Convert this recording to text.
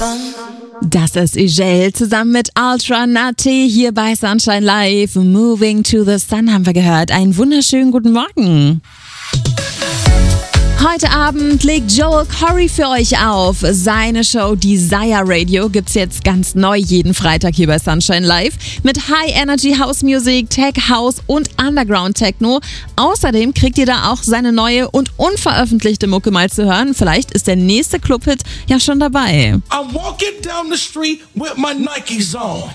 Das ist Ugel zusammen mit Ultra Nutty hier bei Sunshine Live. Moving to the Sun haben wir gehört. Einen wunderschönen guten Morgen. Heute Abend legt Joel Corry für euch auf. Seine Show Desire Radio gibt's jetzt ganz neu jeden Freitag hier bei Sunshine Live mit High Energy House Music, Tech House und Underground Techno. Außerdem kriegt ihr da auch seine neue und unveröffentlichte Mucke mal zu hören. Vielleicht ist der nächste Clubhit ja schon dabei. I'm walking down the street with my Nikes on.